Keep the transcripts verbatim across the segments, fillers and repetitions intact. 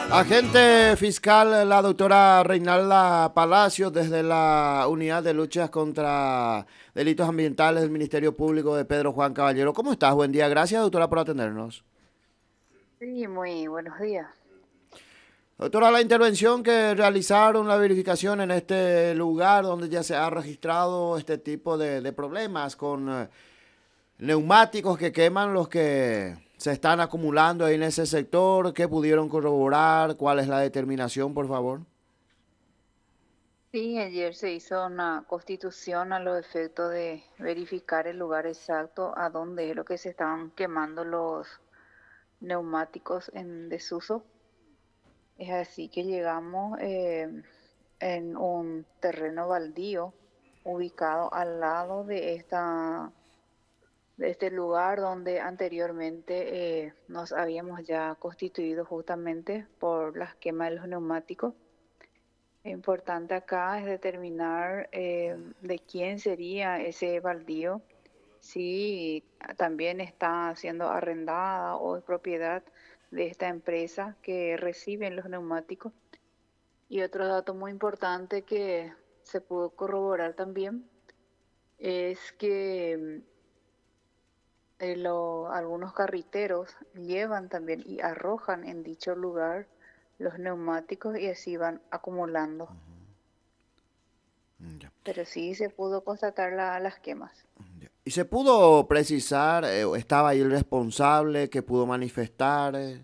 Agente fiscal, la doctora Reinalda Palacios, desde la Unidad de Luchas contra Delitos Ambientales del Ministerio Público de Pedro Juan Caballero. ¿Cómo estás? Buen día. Gracias, doctora, por atendernos. Sí, muy buenos días. Doctora, la intervención que realizaron, la verificación en este lugar donde ya se ha registrado este tipo de, de problemas con eh, neumáticos que queman, los que se están acumulando ahí en ese sector, ¿qué pudieron corroborar? ¿Cuál es la determinación, por favor? Sí, ayer se hizo una constitución a los efectos de verificar el lugar exacto a dónde es lo que se estaban quemando los neumáticos en desuso. Es así que llegamos eh, en un terreno baldío ubicado al lado de esta, de este lugar donde anteriormente eh, nos habíamos ya constituido justamente por las quemas de los neumáticos. Lo importante acá es determinar eh, de quién sería ese baldío, si también está siendo arrendada o es propiedad de esta empresa que reciben los neumáticos. Y otro dato muy importante que se pudo corroborar también es que eh, lo- algunos carriteros llevan también y arrojan en dicho lugar los neumáticos y así van acumulando. Ya. Pero sí se pudo constatar la- las quemas. ¿Y se pudo precisar, eh, estaba ahí el responsable que pudo manifestar? eh?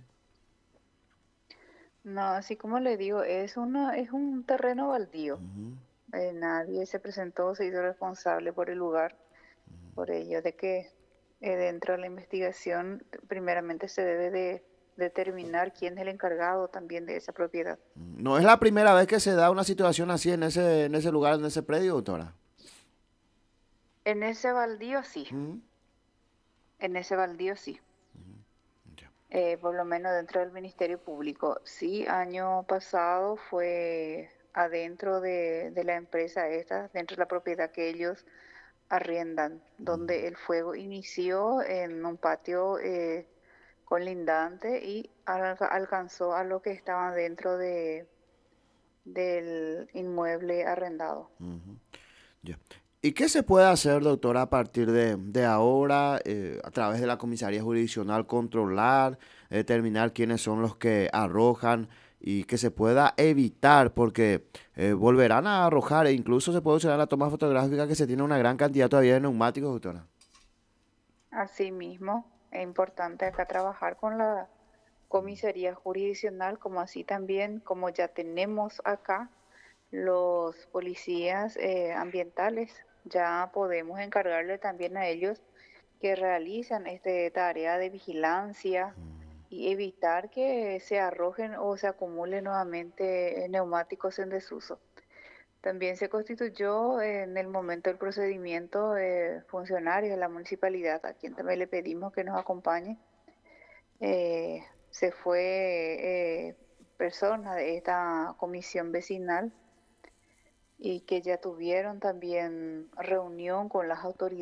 No, así como le digo, es una, es un terreno baldío. Ujú. Eh, nadie se presentó, se hizo responsable por el lugar, por ello de que eh, dentro de la investigación primeramente se debe de determinar quién es el encargado también de esa propiedad. No es la primera vez que se da una situación así en ese, en ese lugar, en ese predio, doctora. En ese baldío sí, Ujú. en ese baldío sí. Ya. Eh, por lo menos dentro del Ministerio Público. Sí, año pasado fue adentro de, de la empresa esta, dentro de la propiedad que ellos arriendan, donde el fuego inició en un patio eh, colindante y alca- alcanzó a lo que estaban dentro de, del inmueble arrendado. Ujú. Ya. ¿Y qué se puede hacer, doctora, a partir de, de ahora, eh, a través de la comisaría jurisdiccional, controlar, determinar quiénes son los que arrojan y que se pueda evitar, porque eh, volverán a arrojar e incluso se puede observar en la toma fotográfica que se tiene una gran cantidad todavía de neumáticos, doctora? Asimismo, es importante acá trabajar con la comisaría jurisdiccional, como así también, como ya tenemos acá los policías eh, ambientales, ya podemos encargarle también a ellos que realizan esta tarea de vigilancia y evitar que se arrojen o se acumulen nuevamente eh, neumáticos en desuso. También se constituyó en el momento del procedimiento de funcionarios de la municipalidad, a quien también le pedimos que nos acompañe. Eh, se fue eh, persona de esta comisión vecinal y que ya tuvieron también reunión con las autoridades